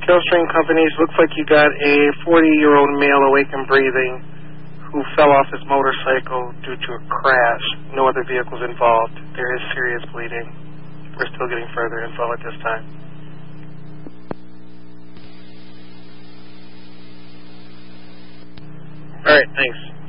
Killstream Companies, looks like you got a 40-year-old male awake and breathing who fell off his motorcycle due to a crash. No other vehicles involved. There is serious bleeding. We're still getting further info at this time. All right, thanks.